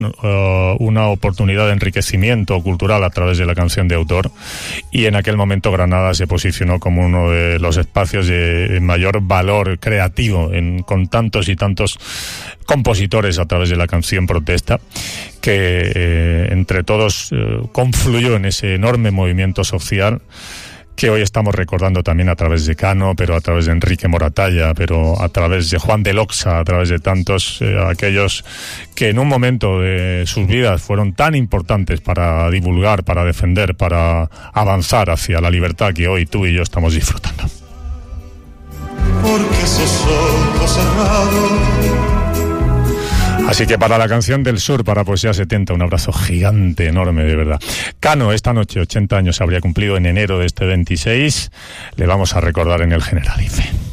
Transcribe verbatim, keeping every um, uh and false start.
uh, una oportunidad de enriquecimiento cultural a través de la canción de autor, y en aquel momento Granada se posicionó como uno de los espacios de mayor valor creativo en, con tantos y tantos compositores a través de la canción protesta, que eh, entre todos eh, confluyó en ese enorme movimiento social que hoy estamos recordando también a través de Cano, pero a través de Enrique Moratalla, pero a través de Juan de Loxa, a través de tantos eh, aquellos que en un momento de sus vidas fueron tan importantes para divulgar, para defender, para avanzar hacia la libertad que hoy tú y yo estamos disfrutando. Porque esos ojos cerrados. Así que para la canción del sur, para Poesía setenta, un abrazo gigante, enorme, de verdad. Cano, esta noche, ochenta años habría cumplido en enero de este veintiséis. Le vamos a recordar en el Generalife.